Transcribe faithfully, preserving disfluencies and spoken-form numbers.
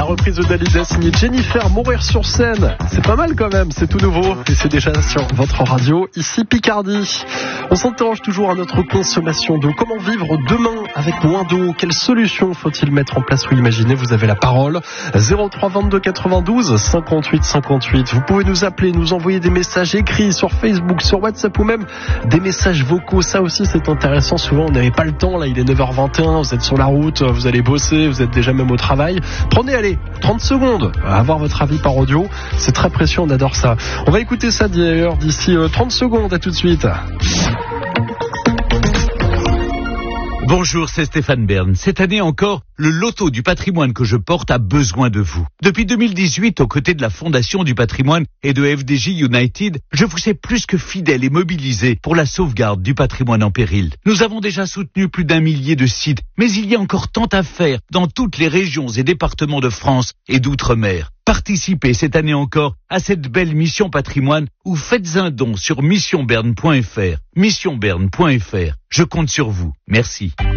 reprise de Dalida signée Jennifer, Mourir sur scène. C'est pas mal quand même, c'est tout nouveau et c'est déjà sur votre radio, ici Picardie. On s'interroge toujours à notre consommation d'eau. Comment vivre demain avec moins d'eau? Quelles solutions faut-il mettre en place ou imaginer? Vous avez la parole. zéro trois vingt-deux quatre-vingt-douze cinquante-huit cinquante-huit. Vous pouvez nous appeler, nous envoyer des messages écrits sur Facebook, sur WhatsApp ou même des messages vocaux. Ça aussi c'est intéressant. Souvent on n'avait pas le temps. Là il est neuf heures vingt et un, vous êtes sur la route, vous allez bosser, vous êtes déjà même au travail. Prenez, allez, trente secondes à avoir votre avis par audio. C'est très précieux, on adore ça. On va écouter ça d'ailleurs d'ici trente secondes. À tout de suite. Bonjour, c'est Stéphane Bern. Cette année encore, le loto du patrimoine que je porte a besoin de vous. Depuis deux mille dix-huit, aux côtés de la Fondation du patrimoine et de F D J United, je vous sais plus que fidèle et mobilisé pour la sauvegarde du patrimoine en péril. Nous avons déjà soutenu plus d'un millier de sites, mais il y a encore tant à faire dans toutes les régions et départements de France et d'outre-mer. Participez cette année encore à cette belle mission patrimoine ou faites un don sur mission bern point f r. mission bern point f r. Je compte sur vous. Merci.